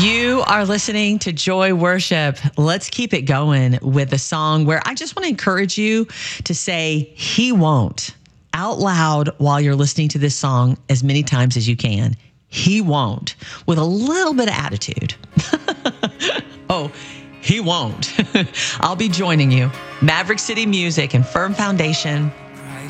You are listening to Joy Worship. Let's keep it going with a song where I just want to encourage you to say, He won't, out loud while you're listening to this song as many times as you can. He won't, with a little bit of attitude. Oh, He won't. I'll be joining you. Maverick City Music and Firm Foundation